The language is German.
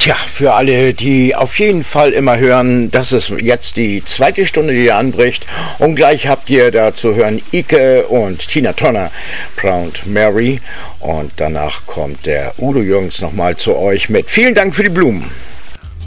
Tja, für alle, die auf jeden Fall immer hören, das ist jetzt die zweite Stunde, die anbricht. Und gleich habt ihr da zu hören Ike und Tina Turner, Proud Mary. Und danach kommt der Udo Jürgens nochmal zu euch mit vielen Dank für die Blumen.